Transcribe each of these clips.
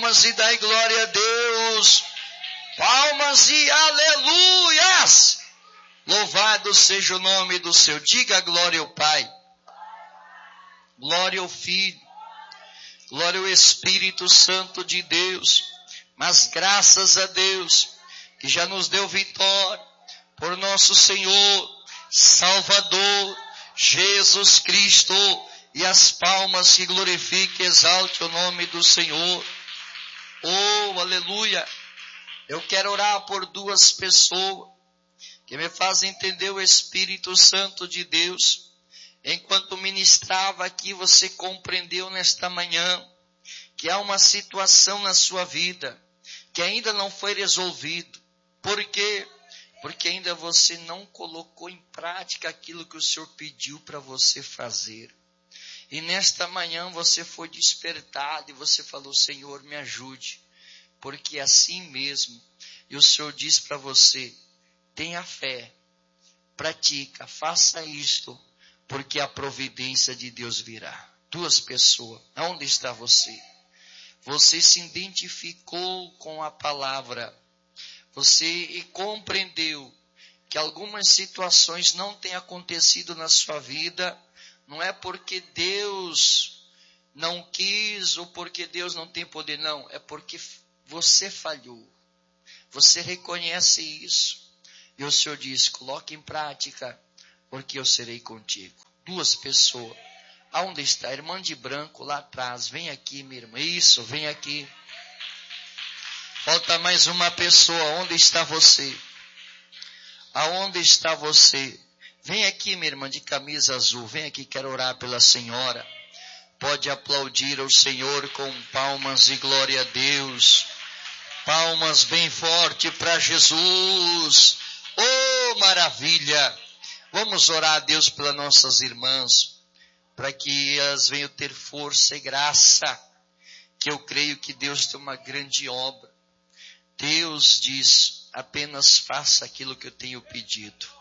palmas e dai glória a Deus. Palmas e aleluias. Louvado seja o nome do Senhor. Diga glória ao Pai. Glória ao Filho. Glória ao Espírito Santo de Deus. Mas graças a Deus que já nos deu vitória por nosso Senhor, Salvador, Jesus Cristo. E as palmas que glorifique e exalte o nome do Senhor. Oh, aleluia. Eu quero orar por duas pessoas que me fazem entender o Espírito Santo de Deus. Enquanto ministrava aqui, você compreendeu nesta manhã que há uma situação na sua vida que ainda não foi resolvida. Por quê? Porque ainda você não colocou em prática aquilo que o Senhor pediu para você fazer. E nesta manhã você foi despertado e você falou: Senhor, me ajude, porque é assim mesmo. E o Senhor diz para você: tenha fé, pratica, faça isto, porque a providência de Deus virá. Duas pessoas, onde está você? Você se identificou com a palavra, você compreendeu que algumas situações não têm acontecido na sua vida. Não é porque Deus não quis ou porque Deus não tem poder, não. É porque você falhou. Você reconhece isso. E o Senhor diz: coloque em prática, porque eu serei contigo. Duas pessoas. Aonde está? A irmã de branco lá atrás. Vem aqui, minha irmã. Isso, vem aqui. Falta mais uma pessoa. Onde está você? Aonde está você? Vem aqui, minha irmã de camisa azul. Vem aqui, quero orar pela senhora. Pode aplaudir ao Senhor com palmas e glória a Deus. Palmas bem forte para Jesus. Oh, maravilha. Vamos orar a Deus pelas nossas irmãs, para que elas venham ter força e graça. Que eu creio que Deus tem uma grande obra. Deus diz: apenas faça aquilo que eu tenho pedido.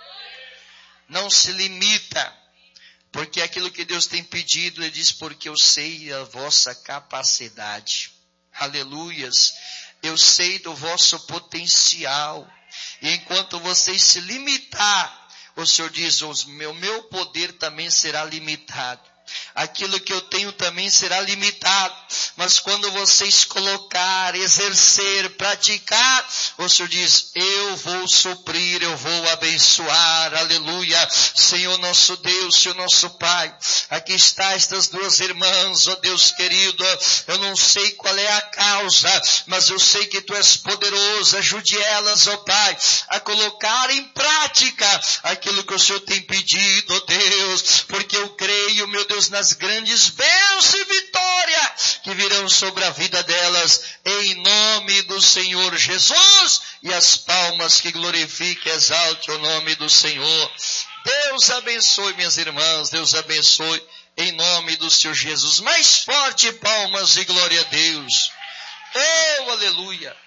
Não se limita, porque aquilo que Deus tem pedido, Ele diz: porque eu sei a vossa capacidade. Aleluias. Eu sei do vosso potencial. E enquanto vocês se limitar, o Senhor diz: o meu poder também será limitado. Aquilo que eu tenho também será limitado. Mas quando vocês colocar, exercer, praticar, o Senhor diz: eu vou suprir, eu vou abençoar. Aleluia. Senhor nosso Deus, Senhor nosso Pai, aqui está estas duas irmãs, ó Deus querido. Eu não sei qual é a causa, mas eu sei que Tu és poderoso. Ajude elas, ó Pai, a colocar em prática aquilo que o Senhor tem pedido, ó Deus, porque eu creio, meu Deus, nas grandes bênçãos e vitória que virão sobre a vida delas, em nome do Senhor Jesus. E as palmas que glorifiquem e exalte o nome do Senhor. Deus abençoe, minhas irmãs, Deus abençoe, em nome do Senhor Jesus. Mais forte, palmas e glória a Deus. Oh, aleluia.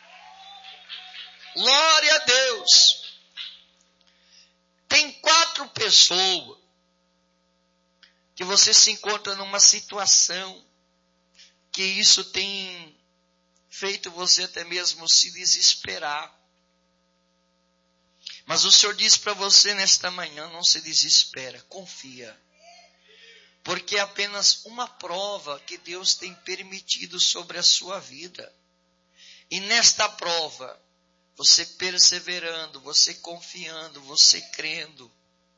Glória a Deus. Tem 4 pessoas que você se encontra numa situação que isso tem feito você até mesmo se desesperar. Mas o Senhor diz para você nesta manhã: não se desespera, confia. Porque é apenas uma prova que Deus tem permitido sobre a sua vida. E nesta prova, você perseverando, você confiando, você crendo,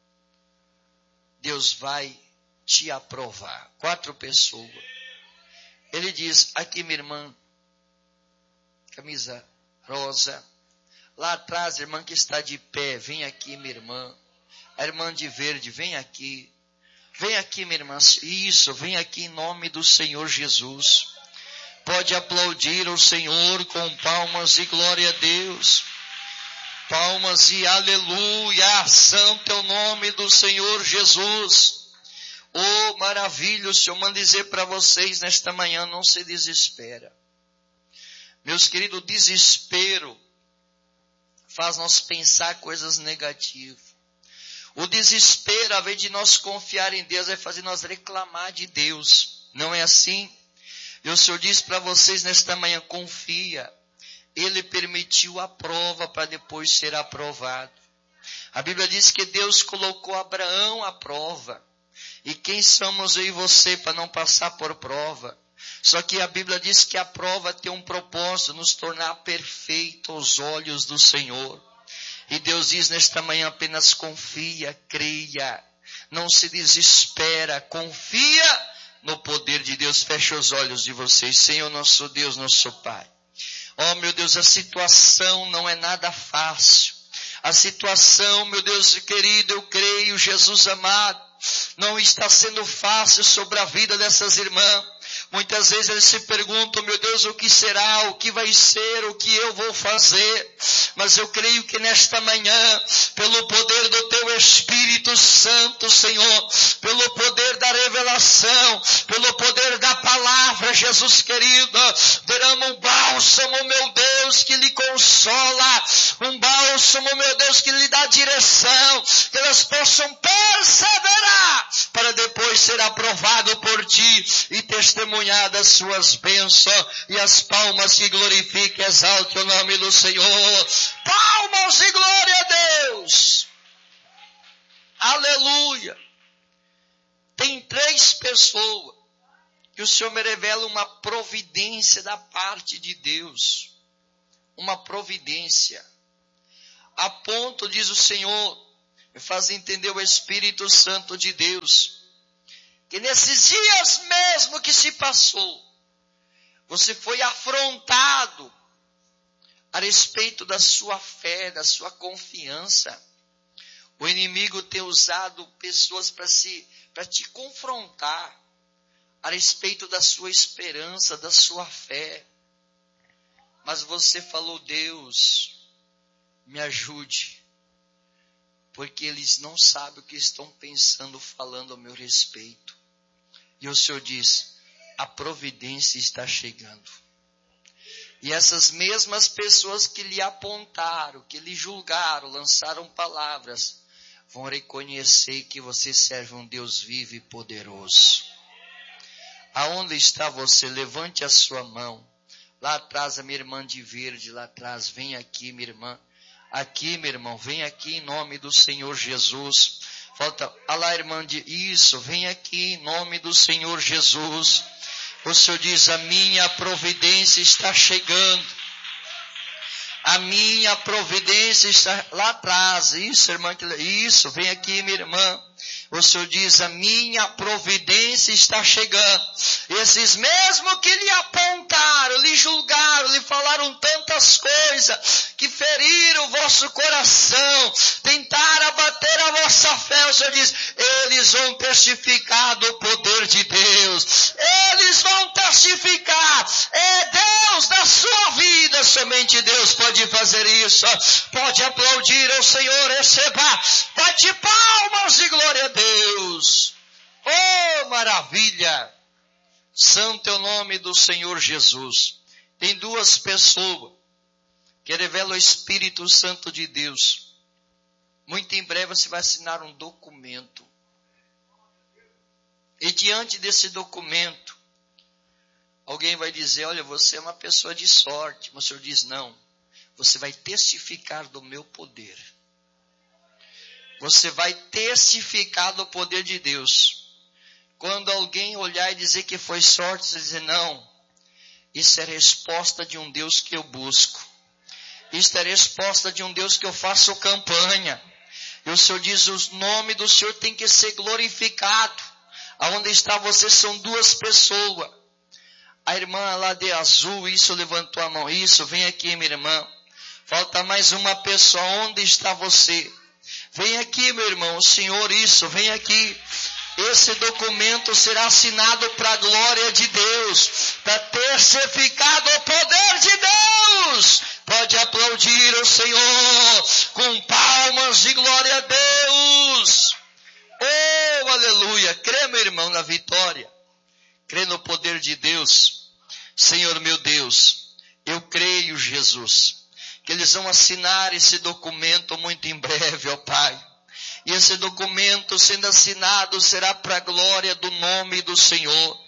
Deus vai te aprovar. 4 pessoas. Ele diz: aqui, minha irmã, camisa rosa. Lá atrás, a irmã que está de pé, vem aqui, minha irmã. A irmã de verde, vem aqui. Vem aqui, minha irmã. Isso, vem aqui em nome do Senhor Jesus. Pode aplaudir o Senhor com palmas e glória a Deus. Palmas e aleluia. Santo é o nome do Senhor Jesus. Oh, maravilha. O Senhor manda dizer para vocês nesta manhã: não se desespera. Meus queridos, o desespero faz nós pensar coisas negativas. O desespero, ao invés de nós confiar em Deus, vai fazer nós reclamar de Deus. Não é assim? E o Senhor diz para vocês nesta manhã, confia. Ele permitiu a prova para depois ser aprovado. A Bíblia diz que Deus colocou Abraão à prova. E quem somos eu e você para não passar por prova? Só que a Bíblia diz que a prova tem um propósito, nos tornar perfeitos aos olhos do Senhor. E Deus diz nesta manhã apenas confia, creia. Não se desespera, confia no poder de Deus. Feche os olhos de vocês. Senhor nosso Deus, nosso Pai. Oh meu Deus, a situação não é nada fácil. A situação, meu Deus querido, eu creio, Jesus amado, não está sendo fácil sobre a vida dessas irmãs. Muitas vezes eles se perguntam, meu Deus, o que será, o que vai ser, o que eu vou fazer. Mas eu creio que nesta manhã, pelo poder do Teu Espírito Santo, Senhor, pelo poder da revelação, pelo poder da palavra, Jesus querido, derrama um bálsamo, meu Deus, que lhe consola, um bálsamo, meu Deus, que lhe dá direção, que elas possam perseverar, para depois ser aprovado por Ti e testemunhar das suas bênçãos, e as palmas que glorifiquem, exalte o nome do Senhor. Palmas e glória a Deus. Aleluia. Tem 3 pessoas que o Senhor me revela uma providência da parte de Deus. Uma providência. A ponto, diz o Senhor, me faz entender o Espírito Santo de Deus, que nesses dias mesmo que se passou, você foi afrontado a respeito da sua fé, da sua confiança. O inimigo tem usado pessoas para te confrontar a respeito da sua esperança, da sua fé. Mas você falou, Deus, me ajude, porque eles não sabem o que estão pensando, falando ao meu respeito. E o Senhor diz, a providência está chegando. E essas mesmas pessoas que lhe apontaram, que lhe julgaram, lançaram palavras, vão reconhecer que você serve um Deus vivo e poderoso. Aonde está você? Levante a sua mão. Lá atrás, a minha irmã de verde, lá atrás, vem aqui, minha irmã. Aqui, meu irmão, vem aqui em nome do Senhor Jesus. Falta, olha lá, irmã, isso, vem aqui em nome do Senhor Jesus. O Senhor diz, a minha providência está chegando. A minha providência está lá atrás. Isso, irmã, isso, vem aqui, minha irmã. O Senhor diz, a minha providência está chegando. Esses mesmos que lhe apontaram, lhe julgaram, lhe falaram tantas coisas, que feriram o vosso coração, tentaram abater a vossa fé, o Senhor diz, eles vão testificar do poder de Deus. Eles vão testificar. É Deus na sua vida. Somente Deus pode fazer isso. Pode aplaudir ao Senhor, receba. Bate palmas e glória a Deus. Oh, maravilha. Santo é o nome do Senhor Jesus. Tem 2 pessoas que revelam o Espírito Santo de Deus. Muito em breve você vai assinar um documento. E diante desse documento, alguém vai dizer, olha, você é uma pessoa de sorte. Mas o Senhor diz, não. Você vai testificar do meu poder. Você vai testificar do poder de Deus. Quando alguém olhar e dizer que foi sorte, você dizer, não. Isso é resposta de um Deus que eu busco. Isso é resposta de um Deus que eu faço campanha. E o Senhor diz, o nome do Senhor tem que ser glorificado. Aonde está você são 2 pessoas. A irmã lá de azul, isso, levantou a mão. Isso, vem aqui, minha irmã. Falta mais uma pessoa. Onde está você? Vem aqui, meu irmão. O Senhor, isso, vem aqui. Esse documento será assinado para a glória de Deus, para testificar do poder de Deus. Pode aplaudir o Senhor com palmas de glória a Deus. Oh, aleluia. Crê, meu irmão, na vitória. Crê no poder de Deus. Senhor meu Deus, eu creio, Jesus, que eles vão assinar esse documento muito em breve, ó Pai. E esse documento sendo assinado será para a glória do nome do Senhor.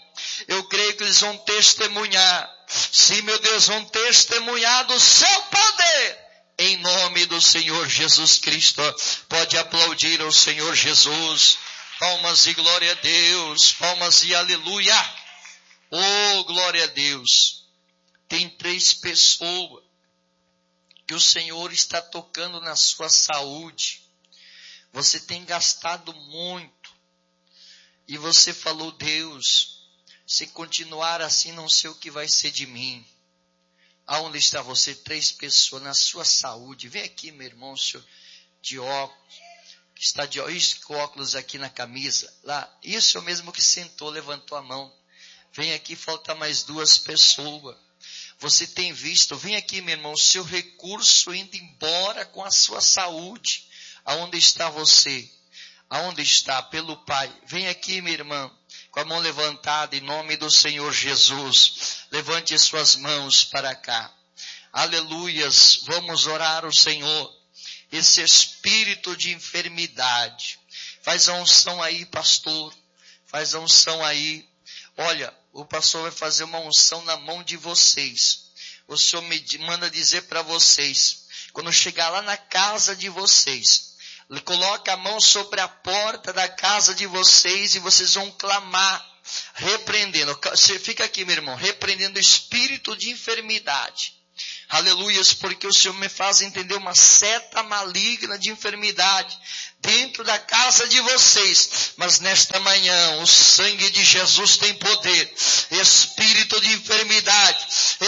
Eu creio que eles vão testemunhar. Sim, meu Deus, vão testemunhar do seu poder. Em nome do Senhor Jesus Cristo. Pode aplaudir ao Senhor Jesus. Palmas e glória a Deus. Palmas e aleluia. Oh, glória a Deus. Tem 3 pessoas que o Senhor está tocando na sua saúde. Você tem gastado muito. E você falou, Deus, se continuar assim, não sei o que vai ser de mim. Aonde está você? 3 pessoas na sua saúde. Vem aqui, meu irmão, senhor de óculos. Que está de óculos aqui na camisa. Lá, isso é o mesmo que sentou, levantou a mão. Vem aqui, falta mais 2 pessoas. Você tem visto, vem aqui, meu irmão, seu recurso indo embora com a sua saúde. Aonde está você? Aonde está? Pelo Pai. Vem aqui, minha irmã, com a mão levantada em nome do Senhor Jesus. Levante suas mãos para cá. Aleluias. Vamos orar ao Senhor. Esse espírito de enfermidade. Faz a unção aí, pastor. Faz a unção aí. Olha, o pastor vai fazer uma unção na mão de vocês. O Senhor me manda dizer para vocês, quando chegar lá na casa de vocês, coloca a mão sobre a porta da casa de vocês e vocês vão clamar, repreendendo. Você fica aqui, meu irmão, repreendendo o espírito de enfermidade. Aleluias, porque o Senhor me faz entender uma seta maligna de enfermidade dentro da casa de vocês. Mas nesta manhã, o sangue de Jesus tem poder. Espírito de enfermidade,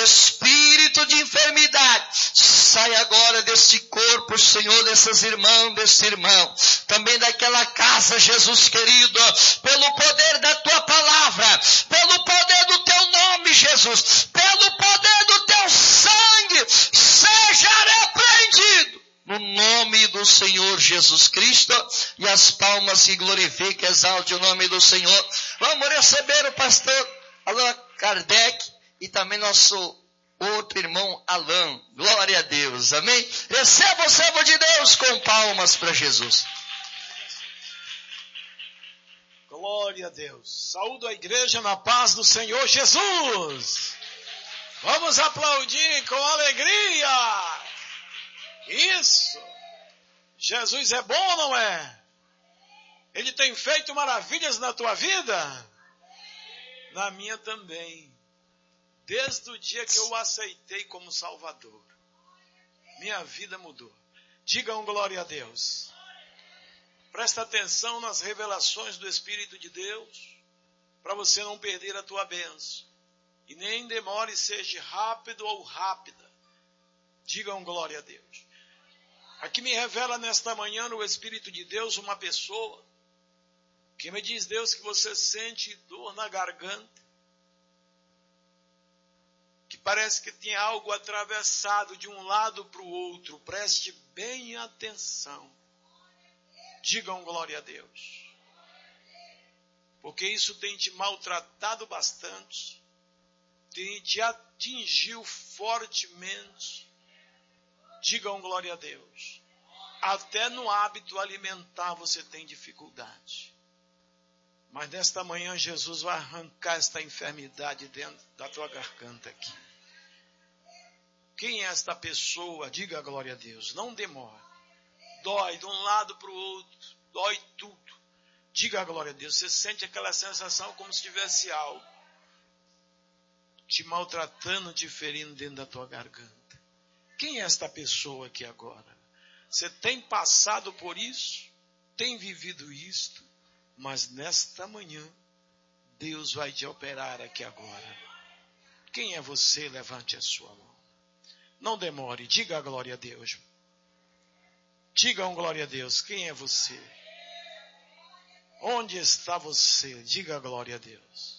sai agora deste corpo, Senhor, dessas irmãs, desse irmão. Também daquela casa, Jesus querido, pelo poder da tua palavra, pelo poder do teu nome, Jesus, pelo poder do teu sangue, seja repreendido no nome do Senhor Jesus Cristo. E as palmas se glorifiquem, exalte o nome do Senhor. Vamos receber o pastor Allan Kardec e também nosso outro irmão Alain. Glória a Deus, amém? Receba o servo de Deus com palmas para Jesus. Glória a Deus. Saúdo a igreja na paz do Senhor Jesus. Vamos aplaudir com alegria. Isso. Jesus é bom ou não é? Ele tem feito maravilhas na tua vida? Na minha também. Desde o dia que eu o aceitei como Salvador, minha vida mudou. Digam glória a Deus. Presta atenção nas revelações do Espírito de Deus, para você não perder a tua bênção. E nem demore, seja rápido ou rápida. Digam glória a Deus. Aqui me revela nesta manhã no Espírito de Deus uma pessoa que me diz, Deus, que você sente dor na garganta, que parece que tem algo atravessado de um lado para o outro. Preste bem atenção. Digam glória a Deus. Porque isso tem te maltratado bastante, te atingiu fortemente. Digam glória a Deus. Até no hábito alimentar você tem dificuldade. Mas nesta manhã Jesus vai arrancar esta enfermidade dentro da tua garganta aqui. Quem é esta pessoa? Diga glória a Deus. Não demora. Dói de um lado para o outro. Dói tudo. Diga glória a Deus. Você sente aquela sensação como se tivesse algo te maltratando, te ferindo dentro da tua garganta. Quem é esta pessoa aqui agora? Você tem passado por isso? Tem vivido isto? Mas nesta manhã, Deus vai te operar aqui agora. Quem é você? Levante a sua mão. Não demore, diga a glória a Deus. Diga um glória a Deus. Quem é você? Onde está você? Diga a glória a Deus.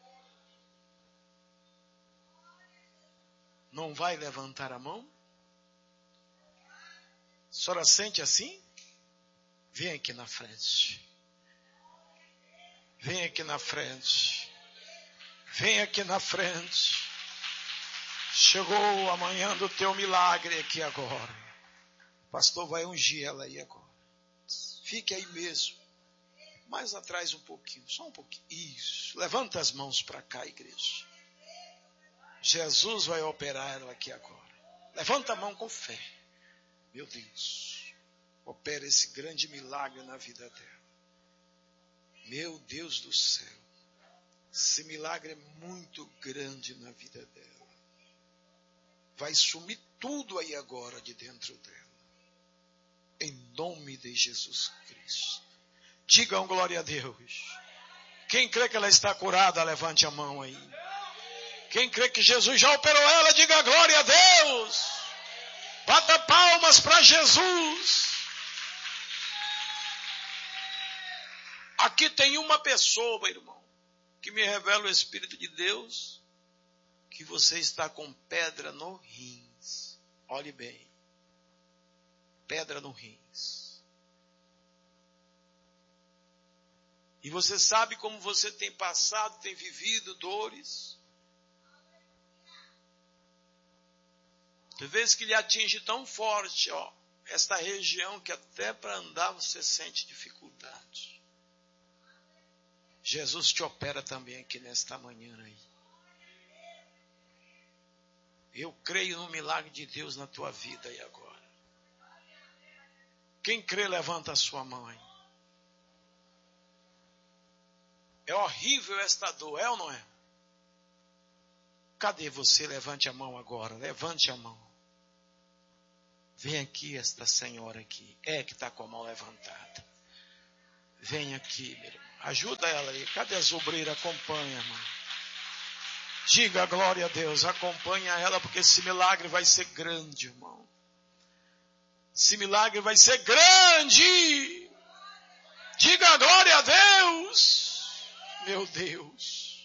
Não vai levantar a mão? A senhora sente assim? Vem aqui na frente. Vem aqui na frente. Vem aqui na frente. Chegou a manhã do teu milagre aqui agora. O pastor vai ungir ela aí agora. Fique aí mesmo. Mais atrás um pouquinho, só um pouquinho. Isso. Levanta as mãos para cá, igreja. Jesus vai operar ela aqui agora. Levanta a mão com fé. Meu Deus. Opera esse grande milagre na vida dela. Meu Deus do céu. Esse milagre é muito grande na vida dela. Vai sumir tudo aí agora de dentro dela. Em nome de Jesus Cristo. Digam glória a Deus. Quem crê que ela está curada, levante a mão aí. Quem crê que Jesus já operou ela, diga glória a Deus. Bata palmas para Jesus. Aqui tem uma pessoa, irmão, que me revela o Espírito de Deus, que você está com pedra no rins. Olhe bem. Pedra no rins. E você sabe como você tem passado, tem vivido dores. Tem vezes que lhe atinge tão forte, esta região, que até para andar você sente dificuldade. Jesus te opera também aqui nesta manhã aí. Eu creio no milagre de Deus na tua vida aí agora. Quem crê, levanta a sua mão aí. É horrível esta dor, é ou não é? Cadê você? Levante a mão agora, levante a mão. Vem aqui esta senhora aqui, que está com a mão levantada. Vem aqui, meu irmão. Ajuda ela aí. Cadê as obreiras? Acompanha, irmão. Diga glória a Deus, acompanha ela, porque esse milagre vai ser grande, irmão. Esse milagre vai ser grande. Diga glória a Deus. Meu Deus.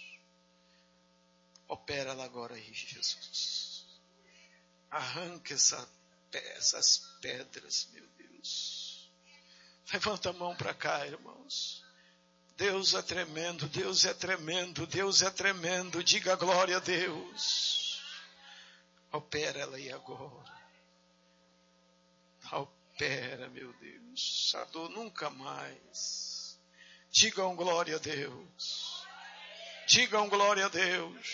Opera ela agora aí, Jesus. Arranca essas pedras, meu Deus. Levanta a mão para cá, irmãos. Deus é tremendo, Deus é tremendo, Deus é tremendo. Diga glória a Deus. Opera ela aí agora. Opera, meu Deus. A dor nunca mais. Digam glória a Deus. Digam glória a Deus.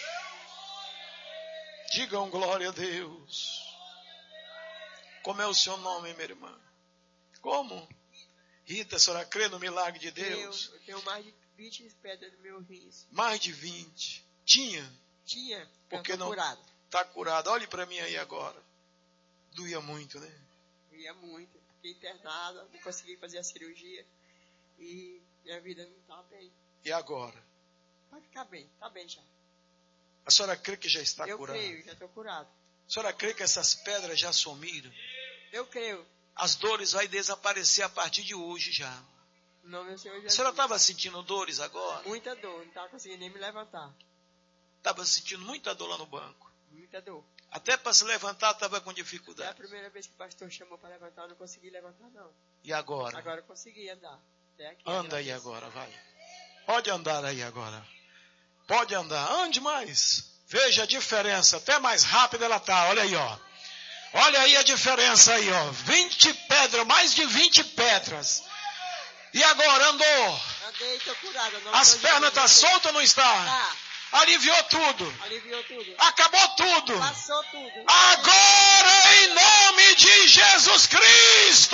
Digam glória a Deus. Como é o seu nome, minha irmã? Como? Rita, a senhora crê no milagre de Deus? Eu tenho mais de 20 pedras no meu rins. Mais de 20. Tinha? Tinha. Porque não curado. Está curado. Olhe para mim aí agora. Doía muito, né? Doía muito. Fiquei internada, não consegui fazer a cirurgia. E minha vida não está bem. E agora? Vai ficar bem, está bem já. A senhora crê que já está curada? Eu creio, já estou curado. A senhora crê que essas pedras já sumiram? Eu creio. As dores vão desaparecer a partir de hoje já. Não, meu Senhor Jesus. A senhora estava sentindo dores agora? Muita dor, não estava conseguindo nem me levantar. Estava sentindo muita dor lá no banco? Muita dor. Até para se levantar estava com É dificuldade. a primeira vez que o pastor chamou para levantar, eu não consegui levantar não. E agora? Agora eu consegui andar. Até aqui, anda aí agora, vai. Pode andar aí agora. Pode andar, ande mais. Veja a diferença, até mais rápido ela está, olha aí, ó. Olha aí a diferença aí, ó. 20 pedras, mais de 20 pedras. E agora andou. Andei, estou curada. As pernas estão soltas ou não está? Tá. Aliviou tudo. Aliviou tudo. Acabou tudo. Passou tudo. Agora em nome de Jesus Cristo.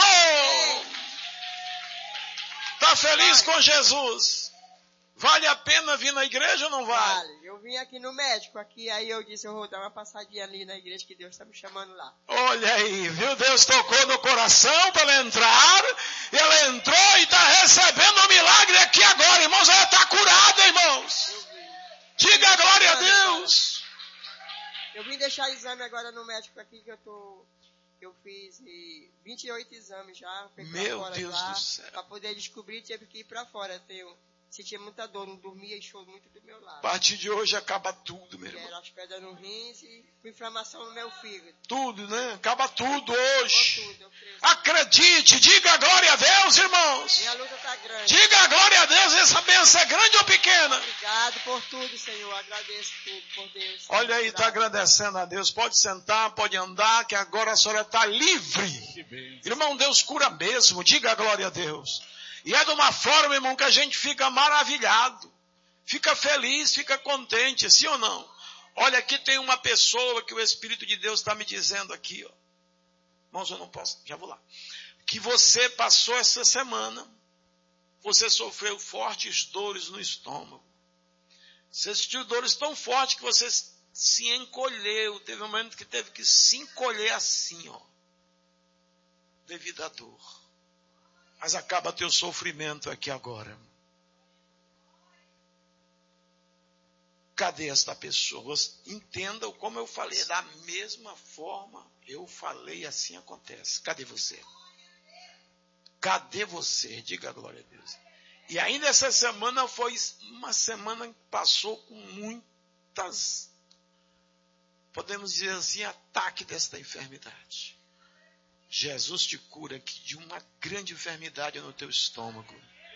Está feliz com Jesus? Vale a pena vir na igreja ou não vale? Vale. Eu vim aqui no médico, aí eu disse, eu vou dar uma passadinha ali na igreja que Deus está me chamando lá. Olha aí, viu? Deus tocou no coração para ela entrar, e ela entrou e está recebendo um milagre aqui agora, irmãos. Ela está curada, irmãos. Diga a glória a Deus. Eu vim deixar exame agora no médico aqui que eu fiz 28 exames já. Meu Deus do céu. Para poder descobrir, tive que ir para fora. Sentia muita dor, não dormia e chorou muito do meu lado. A partir de hoje acaba tudo, meu irmão. Era as pedras no rins e com inflamação no meu fígado. Tudo, né? Acaba tudo hoje. Tudo, eu creio. Acredite, diga a glória a Deus, irmãos. Minha luta está grande. Diga a glória a Deus, essa bênção é grande ou pequena? Obrigado por tudo, Senhor. Agradeço tudo por Deus. Olha aí, está agradecendo a Deus. Pode sentar, pode andar, que agora a senhora está livre. Irmão, Deus cura mesmo. Diga a glória a Deus. E é de uma forma, irmão, que a gente fica maravilhado, fica feliz, fica contente, sim ou não? Olha, aqui tem uma pessoa que o Espírito de Deus está me dizendo aqui, ó. Irmãos, eu não posso, já vou lá. Que você passou essa semana, você sofreu fortes dores no estômago. Você sentiu dores tão fortes que você se encolheu. Teve um momento que teve que se encolher assim, ó, devido à dor. Mas acaba teu sofrimento aqui agora. Cadê esta pessoa? Entenda como eu falei. Da mesma forma eu falei, assim acontece. Cadê você? Cadê você? Diga a glória a Deus. E ainda essa semana foi uma semana que passou com muitas, podemos dizer assim, ataque desta enfermidade. Jesus te cura aqui de uma grande enfermidade no teu estômago.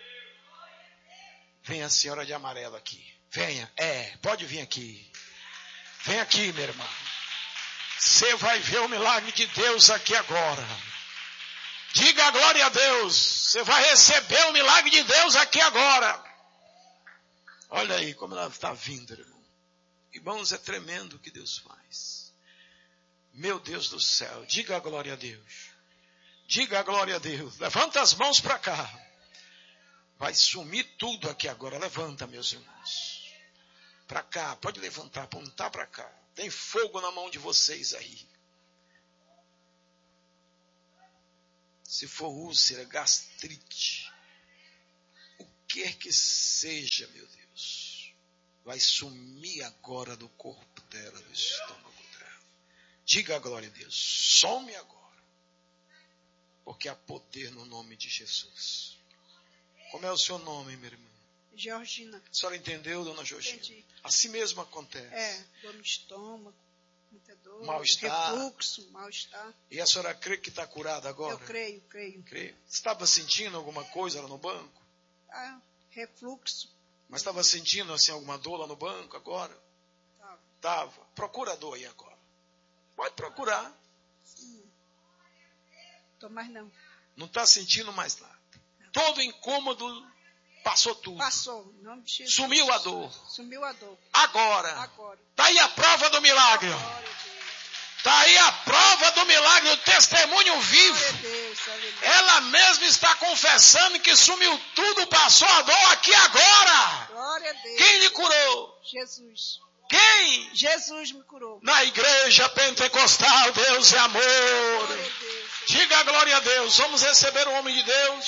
Venha a senhora de amarelo aqui. Venha. Pode vir aqui. Vem aqui, minha irmã. Você vai ver o milagre de Deus aqui agora. Diga a glória a Deus. Você vai receber o milagre de Deus aqui agora. Olha aí como ela está vindo, irmão. Irmãos, é tremendo o que Deus faz. Meu Deus do céu, diga a glória a Deus. Diga a glória a Deus. Levanta as mãos para cá. Vai sumir tudo aqui agora. Levanta, meus irmãos. Para cá, pode levantar, apontar para cá. Tem fogo na mão de vocês aí. Se for úlcera, gastrite, o que quer que seja, meu Deus, vai sumir agora do corpo dela, do estômago dela. Diga a glória a Deus, some agora. Porque há poder no nome de Jesus. Como é o seu nome, minha irmã? Georgina. A senhora entendeu, dona Georgina? Entendi. Assim mesmo acontece. Dor no estômago, muita dor, mal-estar. refluxo, mal-estar. E a senhora crê que está curada agora? Eu creio. Creio. Estava sentindo alguma coisa lá no banco? Refluxo. Mas estava sentindo assim alguma dor lá no banco agora? Estava. Procura a dor aí agora. Pode procurar. Tô mais não. Não está sentindo mais nada. Todo incômodo passou tudo. Passou. Em nome de Jesus. Sumiu a dor. Sumiu a dor. Agora. Está aí a prova do milagre. Está aí a prova do milagre, o testemunho vivo. Ela mesma está confessando que sumiu tudo, passou a dor aqui agora. Glória a Deus. Quem lhe curou? Jesus. Quem? Jesus me curou. Na igreja pentecostal, Deus é amor. Glória a Deus. Diga a glória a Deus. Vamos receber o homem de Deus.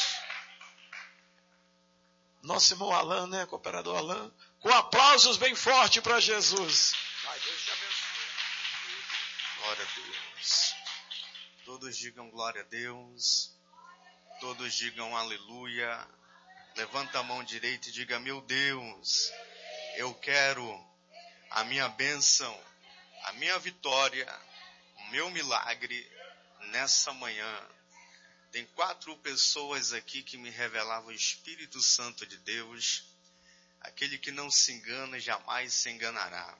Nosso irmão Alain, né? Cooperador Alain. Com aplausos bem fortes para Jesus. Vai, Deus te abençoe. Glória a Deus. Todos digam glória a Deus. Todos digam aleluia. Levanta a mão direita e diga: meu Deus, eu quero a minha bênção, a minha vitória, o meu milagre nessa manhã. Tem 4 pessoas aqui que me revelavam o Espírito Santo de Deus. Aquele que não se engana jamais se enganará.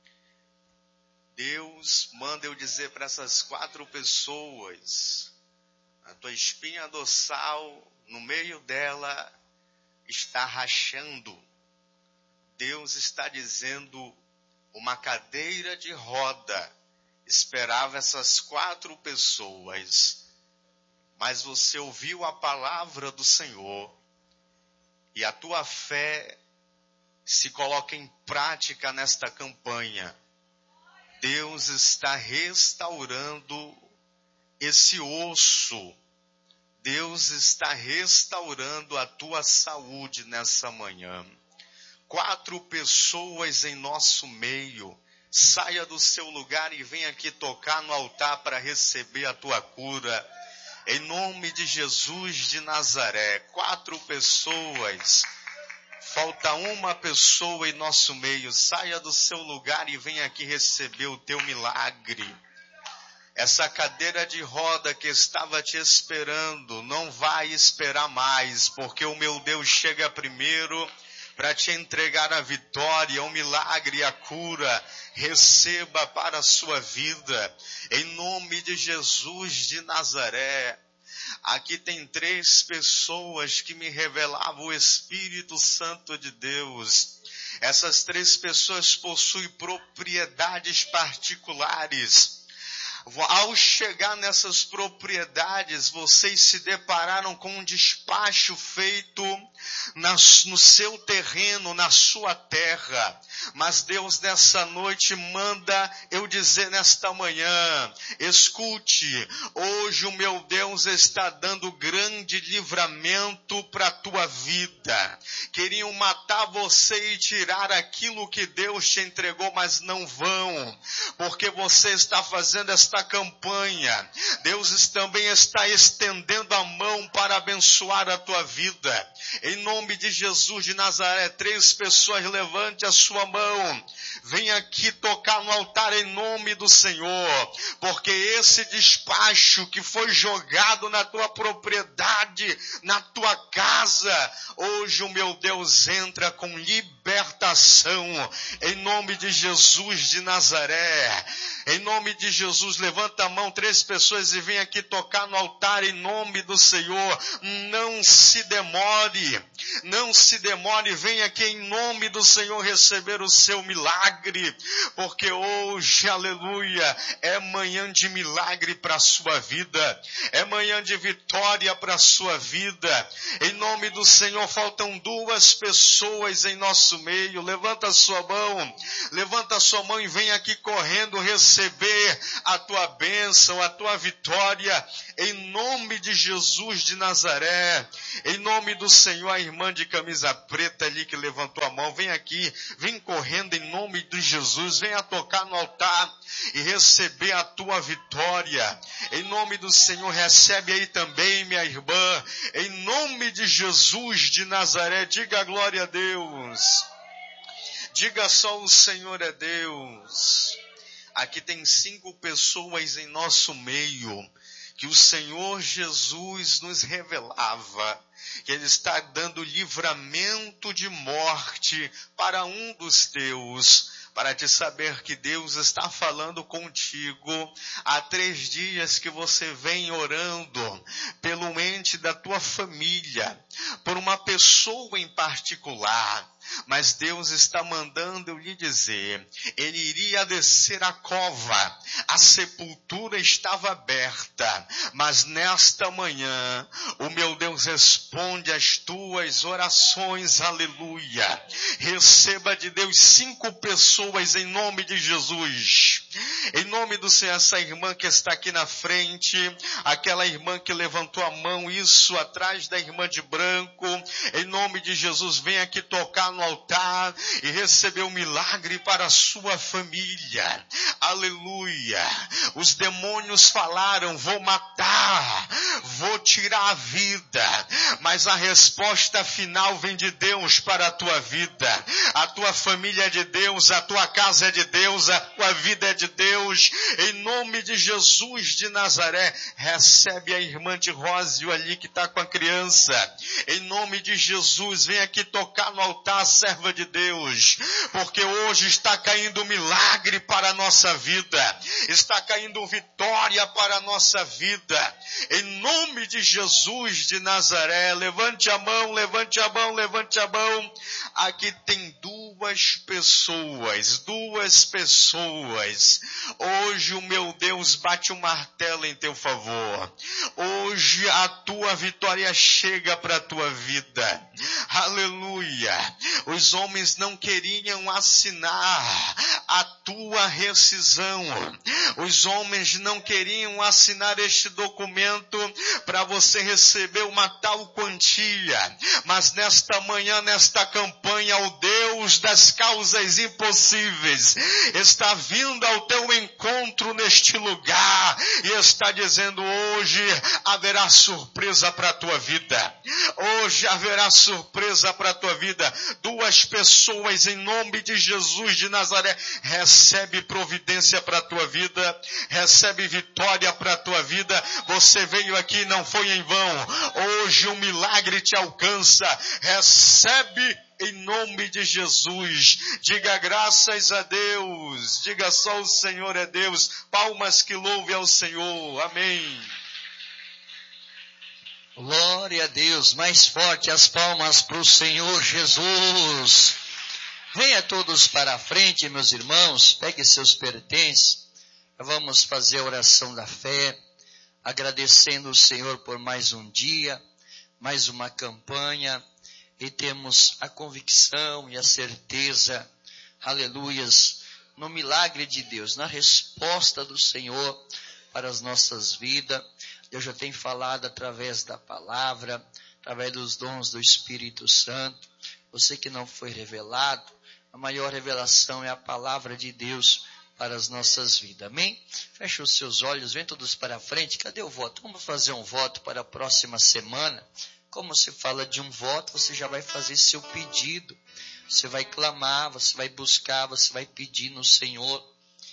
Deus manda eu dizer para essas 4 pessoas: a tua espinha dorsal, no meio dela, está rachando. Deus está dizendo, uma cadeira de roda esperava essas 4 pessoas. Mas você ouviu a palavra do Senhor e a tua fé se coloca em prática nesta campanha. Deus está restaurando esse osso. Deus está restaurando a tua saúde nessa manhã. 4 pessoas em nosso meio. Saia do seu lugar e venha aqui tocar no altar para receber a tua cura. Em nome de Jesus de Nazaré. 4 pessoas. Falta uma pessoa em nosso meio. Saia do seu lugar e venha aqui receber o teu milagre. Essa cadeira de roda que estava te esperando, não vai esperar mais, porque o meu Deus chega primeiro para te entregar a vitória, o milagre e a cura. Receba para a sua vida, em nome de Jesus de Nazaré. Aqui tem 3 pessoas que me revelavam o Espírito Santo de Deus. Essas 3 pessoas possuem propriedades particulares. Ao chegar nessas propriedades, vocês se depararam com um despacho feito no seu terreno, na sua terra. Mas Deus nessa noite manda eu dizer nesta manhã, escute, hoje o meu Deus está dando grande livramento para a tua vida. Queriam matar você e tirar aquilo que Deus te entregou, mas não vão, porque você está fazendo esta campanha. Deus também está estendendo a mão para abençoar a tua vida. Em nome de Jesus de Nazaré, 3 pessoas, levante a sua mão. Venha aqui tocar no altar em nome do Senhor, porque esse despacho que foi jogado na tua propriedade, na tua casa, hoje o meu Deus entra com libertação, em nome de Jesus de Nazaré. Em nome de Jesus, levanta a mão, 3 pessoas e vem aqui tocar no altar em nome do Senhor. Não se demore, vem aqui em nome do Senhor receber o seu milagre, porque hoje, aleluia, é manhã de milagre para a sua vida, é manhã de vitória para a sua vida. Em nome do Senhor, faltam 2 pessoas em nosso meio. Levanta a sua mão e vem aqui correndo receber a tua bênção, a tua vitória, em nome de Jesus de Nazaré. Em nome do Senhor, a irmã de camisa preta ali que levantou a mão, vem aqui, vem correndo em nome de Jesus, venha tocar no altar e receber a tua vitória. Em nome do Senhor, recebe aí também, minha irmã, em nome de Jesus de Nazaré. Diga glória a Deus. Diga só o Senhor é Deus. Aqui tem 5 pessoas em nosso meio que o Senhor Jesus nos revelava que Ele está dando livramento de morte para um dos teus, para te saber que Deus está falando contigo. Há 3 dias que você vem orando pelo ente da tua família, por uma pessoa em particular. Mas Deus está mandando eu lhe dizer, Ele iria descer a cova, a sepultura estava aberta, mas nesta manhã, o meu Deus responde às tuas orações, aleluia. Receba de Deus 5 pessoas em nome de Jesus. Em nome do Senhor, essa irmã que está aqui na frente, aquela irmã que levantou a mão, isso, atrás da irmã de branco, em nome de Jesus, vem aqui tocar no altar e receber um milagre para a sua família. Aleluia. Os demônios falaram, vou matar, vou tirar a vida, mas a resposta final vem de Deus para a tua vida. A tua família é de Deus, a tua casa é de Deus, a tua vida é de Deus. Em nome de Jesus de Nazaré, recebe a irmã de Rósio ali que está com a criança. Em nome de Jesus, vem aqui tocar no altar, serva de Deus, porque hoje está caindo milagre para a nossa vida, está caindo vitória para a nossa vida. Em nome de Jesus de Nazaré, levante a mão, levante a mão, levante a mão. Aqui tem 2 pessoas. Hoje o meu Deus bate um martelo em teu favor. Hoje a tua vitória chega para a tua vida. Aleluia. Os homens não queriam assinar a tua rescisão. Os homens não queriam assinar este documento para você receber uma tal quantia. Mas nesta manhã, nesta campanha, o Deus das causas impossíveis está vindo ao teu encontro neste lugar e está dizendo, hoje haverá surpresa para a tua vida. Hoje haverá surpresa para a tua vida. 2 pessoas em nome de Jesus de Nazaré, recebe providência para a tua vida, recebe vitória para a tua vida. Você veio aqui e não foi em vão. Hoje um milagre te alcança. Recebe em nome de Jesus. Diga graças a Deus. Diga só o Senhor é Deus. Palmas que louve ao Senhor. Amém. Glória a Deus. Mais forte as palmas para o Senhor Jesus. Venha todos para a frente, meus irmãos. Pegue seus pertences. Vamos fazer a oração da fé. Agradecendo o Senhor por mais um dia, mais uma campanha. E temos a convicção e a certeza, aleluias, no milagre de Deus, na resposta do Senhor para as nossas vidas. Deus já tem falado através da palavra, através dos dons do Espírito Santo. Você que não foi revelado, a maior revelação é a palavra de Deus para as nossas vidas. Amém? Feche os seus olhos, vem todos para frente. Cadê o voto? Vamos fazer um voto para a próxima semana. Como se fala de um voto, você já vai fazer seu pedido. Você vai clamar, você vai buscar, você vai pedir no Senhor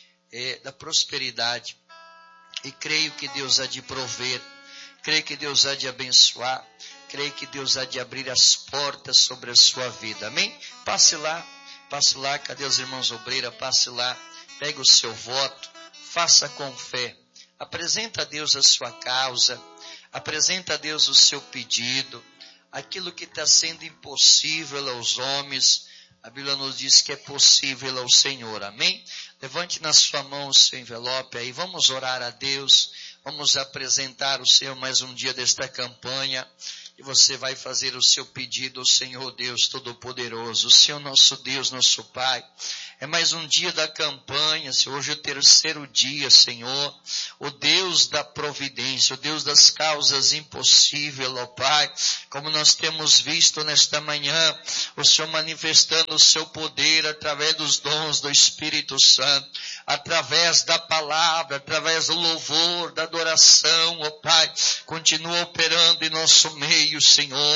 da prosperidade. E creio que Deus há de prover, creio que Deus há de abençoar, creio que Deus há de abrir as portas sobre a sua vida. Amém? Passe lá, cadê os irmãos obreiros? Passe lá, pegue o seu voto, faça com fé, apresenta a Deus a sua causa, apresenta a Deus o seu pedido, aquilo que está sendo impossível aos homens, a Bíblia nos diz que é possível ao Senhor, amém? Levante na sua mão o seu envelope aí, vamos orar a Deus, vamos apresentar o Senhor mais um dia desta campanha, e você vai fazer o seu pedido ao Senhor Deus Todo-Poderoso, o Senhor nosso Deus, nosso Pai. É mais um dia da campanha, Senhor, hoje é o terceiro dia, Senhor, o Deus da providência, o Deus das causas impossíveis, ó Pai, como nós temos visto nesta manhã, o Senhor manifestando o seu poder através dos dons do Espírito Santo, através da palavra, através do louvor, da adoração, ó Pai, continua operando em nosso meio, Senhor,